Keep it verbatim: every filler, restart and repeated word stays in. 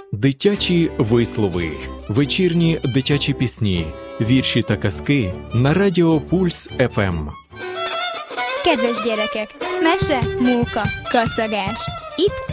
Дитячі вислови, вечірні дитячі пісні, вірші та казки на Радіо Пульс еф ем. Kedves gyerekek, mese, móka, kacagás. Itt